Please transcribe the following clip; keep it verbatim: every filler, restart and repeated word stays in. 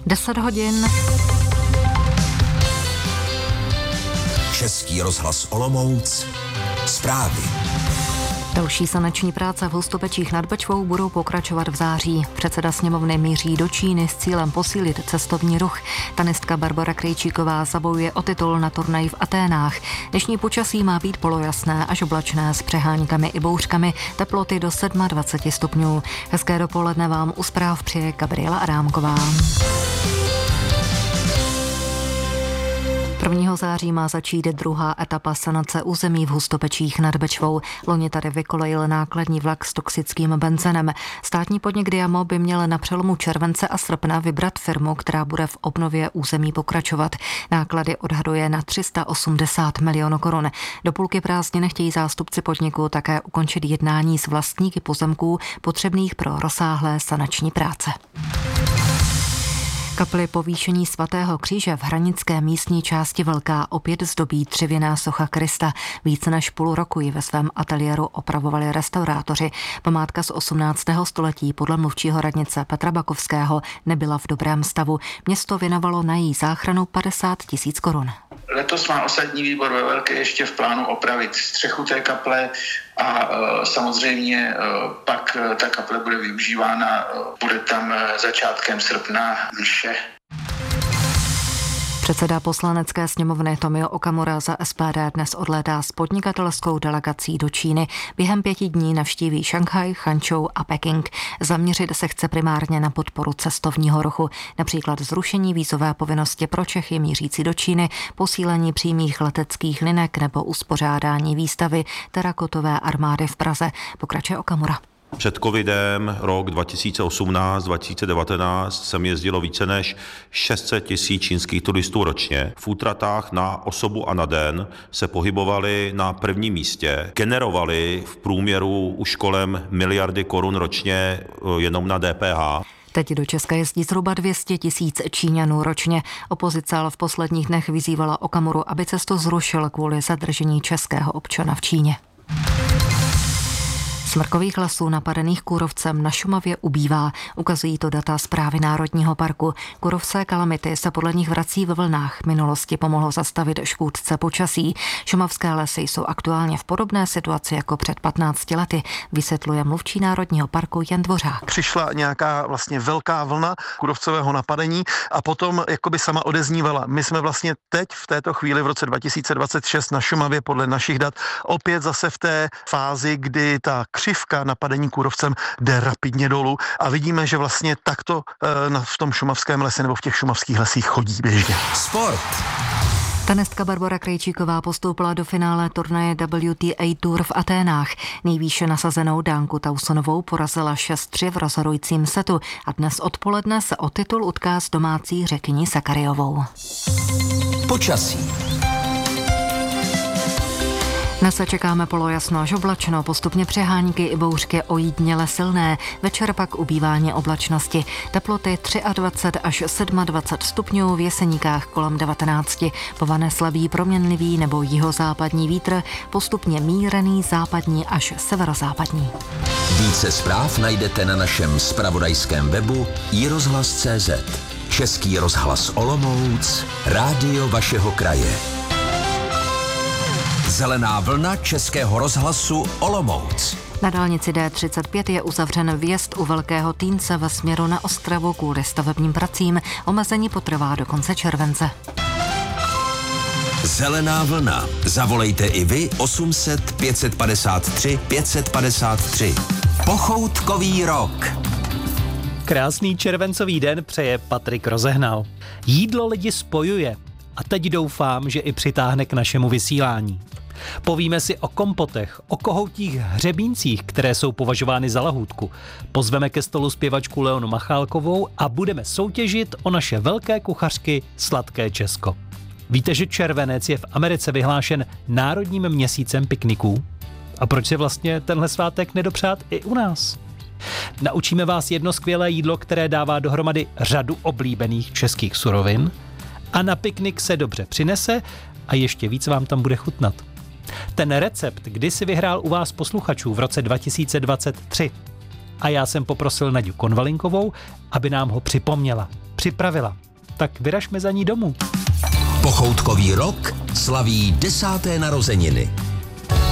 deset hodin. Český rozhlas Olomouc. Zprávy. Další sanační práce v Hustopečích nad Bečvou budou pokračovat v září. Předseda sněmovny míří do Číny s cílem posílit cestovní ruch. Tanistka Barbora Krejčíková zabojuje o titul na turnaji v Aténách. Dnešní počasí má být polojasné až oblačné s přeháňkami i bouřkami, teploty do dvacet sedm stupňů. Hezké dopoledne vám u zpráv přeje Gabriela Adámková. prvního září má začít druhá etapa sanace území v Hustopečích nad Bečvou. Loni tady vykolejil nákladní vlak s toxickým benzenem. Státní podnik Diamo by měl na přelomu července a srpna vybrat firmu, která bude v obnově území pokračovat. Náklady odhaduje na tři sta osmdesát milionů korun. Do půlky prázdnin chtějí zástupci podniku také ukončit jednání s vlastníky pozemků potřebných pro rozsáhlé sanační práce. Kapli povýšení svatého kříže v hranické místní části Velká opět zdobí dřevěná socha Krista. Více než půl roku ji ve svém ateliéru opravovali restaurátoři. Památka z osmnáctého století podle mluvčího radnice Petra Bakovského nebyla v dobrém stavu. Město věnovalo na její záchranu padesát tisíc korun. Letos má osadní výbor ve Velké ještě v plánu opravit střechu té kaple a e, samozřejmě e, pak e, ta kaple bude využívána, e, bude tam e, začátkem srpna mše. Předseda poslanecké sněmovny Tomio Okamura za S P D dnes odlétá s podnikatelskou delegací do Číny. Během pěti dní navštíví Šanghaj, Changchou a Peking. Zaměřit se chce primárně na podporu cestovního ruchu, například zrušení vízové povinnosti pro Čechy mířící do Číny, posílení přímých leteckých linek nebo uspořádání výstavy terakotové armády v Praze. Pokračuje Okamura. Před covidem rok dva tisíce osmnáct dva tisíce devatenáct sem jezdilo více než šest set tisíc čínských turistů ročně. V útratách na osobu a na den se pohybovali na prvním místě. Generovali v průměru už kolem miliardy korun ročně jenom na D P H. Teď do Česka jezdí zhruba dvě stě tisíc Číňanů ročně. Opozice ale v posledních dnech vyzývala Okamuru, aby cestu zrušil kvůli zadržení českého občana v Číně. Smrkových lesů napadených kůrovcem na Šumavě ubývá, ukazují to data Správy Národního parku. Kůrovcové kalamity se podle nich vrací ve vlnách. Minulosti pomohlo zastavit škůdce počasí. Šumavské lesy jsou aktuálně v podobné situaci jako před patnácti lety, vysvětluje mluvčí Národního parku Jan Dvořák. Přišla nějaká vlastně velká vlna kůrovcového napadení a potom jakoby sama odeznívala. My jsme vlastně teď v této chvíli v roce dva tisíce dvacet šest na Šumavě podle našich dat opět zase v té fázi, kdy ta křivka napadení kůrovcem jde rapidně dolů a vidíme, že vlastně takto v tom šumavském lese nebo v těch šumavských lesích chodí běžně. Sport. Tanistka Barbora Krejčíková postoupila do finále turnaje W T A Tour v Aténách. Nejvýše nasazenou Dánku Tausonovou porazila šest tři v rozhodujícím setu a dnes odpoledne se o titul utká s domácí Řekyní Sakariovou. Počasí. Dnes se čekáme polojasno až oblačno, postupně přehánky i bouřky ojídněle silné, večer pak ubývání oblačnosti. Teploty dvacet tři až dvacet sedm stupňů, v Jeseníkách kolem devatenáct. Povane slabý proměnlivý nebo jihozápadní vítr, postupně mírný západní až severozápadní. Více zpráv najdete na našem zpravodajském webu i rozhlas tečka cé zet. Český rozhlas Olomouc, rádio vašeho kraje. Zelená vlna Českého rozhlasu Olomouc. Na dálnici D třicet pět je uzavřen vjezd u Velkého Týnce ve směru na Ostravu kvůli stavebním pracím. Omezení potrvá do konce července. Zelená vlna. Zavolejte i vy osm set pět set padesát tři pět set padesát tři. Pochoutkový rok. Krásný červencový den přeje Patrik Rozehnal. Jídlo lidi spojuje a teď doufám, že i přitáhne k našemu vysílání. Povíme si o kompotech, o kohoutích hřebíncích, které jsou považovány za lahůdku. Pozveme ke stolu zpěvačku Leonu Machálkovou a budeme soutěžit o naše velké kuchařky Sladké Česko. Víte, že červenec je v Americe vyhlášen národním měsícem pikniků? A proč se vlastně tenhle svátek nedopřát i u nás? Naučíme vás jedno skvělé jídlo, které dává dohromady řadu oblíbených českých surovin a na piknik se dobře přinese a ještě víc vám tam bude chutnat. Ten recept kdysi vyhrál u vás posluchačů v roce dva tisíce dvacet tři a já jsem poprosil Naďu Konvalinkovou, aby nám ho připomněla. připravila. Tak vyražme za ní domů. Pochoutkový rok slaví desáté narozeniny.